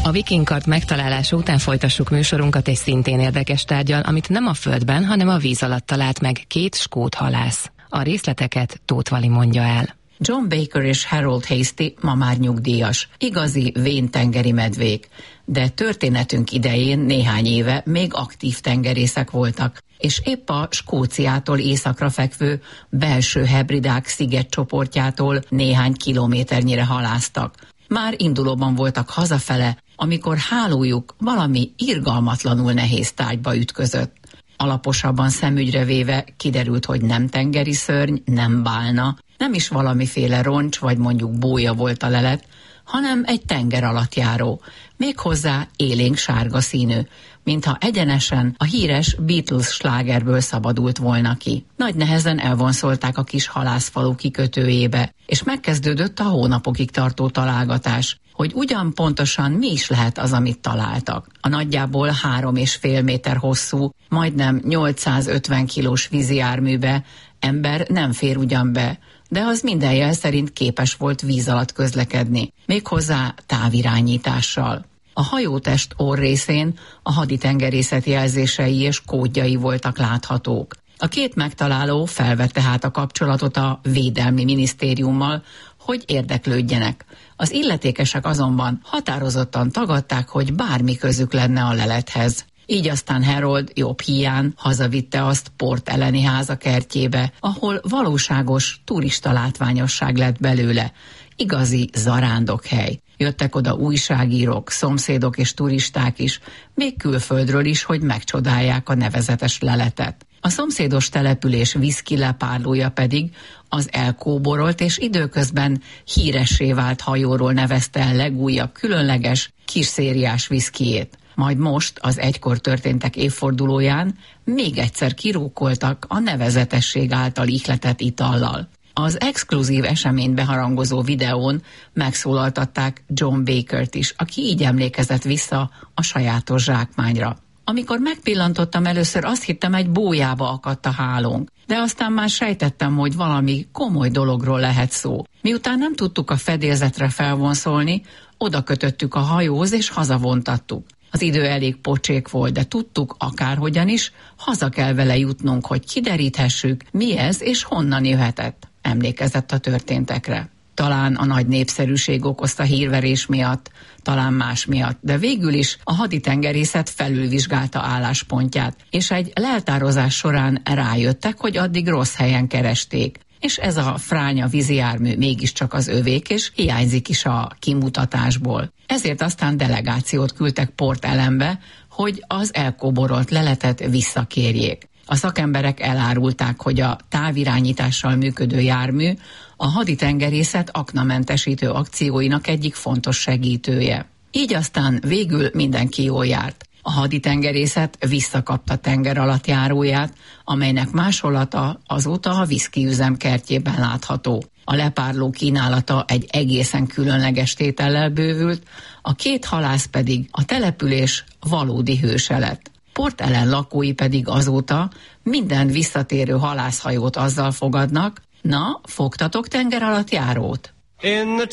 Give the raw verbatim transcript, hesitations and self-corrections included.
A vikingkard megtalálása után folytassuk műsorunkat egy szintén érdekes tárggyal, amit nem a földben, hanem a víz alatt talált meg két skót halász. A részleteket Tóth Vali mondja el. John Baker és Harold Hasty ma már nyugdíjas, igazi vén-tengeri medvék, de történetünk idején néhány éve még aktív tengerészek voltak, és épp a Skóciától északra fekvő belső hebridák szigetcsoportjától néhány kilométernyire halásztak. Már indulóban voltak hazafele, amikor hálójuk valami irgalmatlanul nehéz tárgyba ütközött. Alaposabban szemügyre véve kiderült, hogy nem tengeri szörny, nem bálna, nem is valamiféle roncs vagy mondjuk bója volt a lelet, hanem egy tenger alatt járó, méghozzá élénk sárga színű, mintha egyenesen a híres Beatles slágerből szabadult volna ki. Nagy nehezen elvonszolták a kis halászfalu kikötőjébe, és megkezdődött a hónapokig tartó találgatás, hogy ugyan pontosan mi is lehet az, amit találtak. A nagyjából három és fél méter hosszú, majdnem nyolcszázötven kilós vízijárműbe ember nem fér ugyan be, de az minden jel szerint képes volt víz alatt közlekedni, méghozzá távirányítással. A hajótest orrrészén a haditengerészet jelzései és kódjai voltak láthatók. A két megtaláló felvette hát a kapcsolatot a Védelmi Minisztériummal, hogy érdeklődjenek. Az illetékesek azonban határozottan tagadták, hogy bármi közük lenne a lelethez. Így aztán Harold jobb híján hazavitte azt Port Elleni háza kertjébe, ahol valóságos turista látványosság lett belőle. Igazi zarándokhely. Jöttek oda újságírók, szomszédok és turisták is, még külföldről is, hogy megcsodálják a nevezetes leletet. A szomszédos település viszki lepárlója pedig az elkóborolt és időközben híressé vált hajóról nevezte el legújabb különleges kisszériás viszkijét. Majd most, az egykor történtek évfordulóján még egyszer kirúkoltak a nevezetesség által ihletett itallal. Az exkluzív eseményt beharangozó videón megszólaltatták John Bakert is, aki így emlékezett vissza a sajátos zsákmányra. Amikor megpillantottam először, azt hittem, egy bójába akadt a hálónk, de aztán már sejtettem, hogy valami komoly dologról lehet szó. Miután nem tudtuk a fedélzetre felvonszolni, oda kötöttük a hajóhoz és hazavontattuk. Az idő elég pocsék volt, de tudtuk akárhogyan is, haza kell vele jutnunk, hogy kideríthessük, mi ez és honnan jöhetett. Emlékezett a történtekre. Talán a nagy népszerűség okozta hírverés miatt, talán más miatt, de végül is a haditengerészet felülvizsgálta álláspontját, és egy leltározás során rájöttek, hogy addig rossz helyen keresték, és ez a fránya vízijármű mégiscsak az övék, és hiányzik is a kimutatásból. Ezért aztán delegációt küldtek Port Ellenbe, hogy az elkóborolt leletet visszakérjék. A szakemberek elárulták, hogy a távirányítással működő jármű a haditengerészet aknamentesítő akcióinak egyik fontos segítője. Így aztán végül mindenki jól járt. A haditengerészet visszakapta tengeralattjáróját, amelynek másolata azóta a viszkiüzem kertjében látható. A lepárló kínálata egy egészen különleges tétellel bővült, a két halász pedig a település valódi hőse lett. Port Ellen lakói pedig azóta minden visszatérő halászhajót azzal fogadnak, na, fogtatok tengeralattjárót? In the